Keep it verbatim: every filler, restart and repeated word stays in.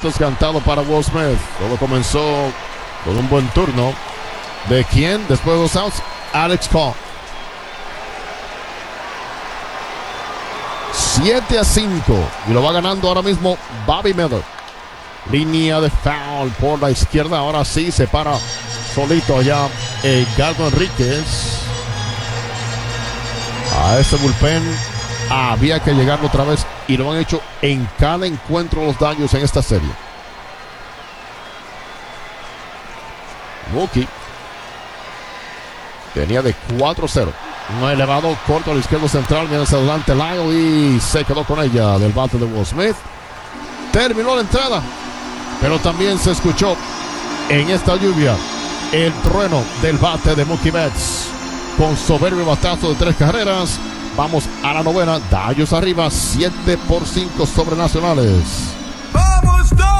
puntos cantado para Will Smith. Todo comenzó con un buen turno. ¿De quién? Después de los outs, Alex Cole. siete a cinco. Y lo va ganando ahora mismo Bobby Miller. Línea de foul por la izquierda. Ahora sí se para solito allá Edgardo Enríquez. A ese bullpen había que llegar otra vez. Y lo han hecho en cada encuentro los Dodgers en esta serie. Mookie tenía de cuatro cero. Un elevado corto a la izquierda central. Viene hacia adelante Lyle y se quedó con ella del bate de Will Smith. Terminó la entrada, pero también se escuchó en esta lluvia el trueno del bate de Mookie Betts. Con soberbio batazo de tres carreras. Vamos a la novena. Dodgers arriba siete por cinco sobre Nacionales.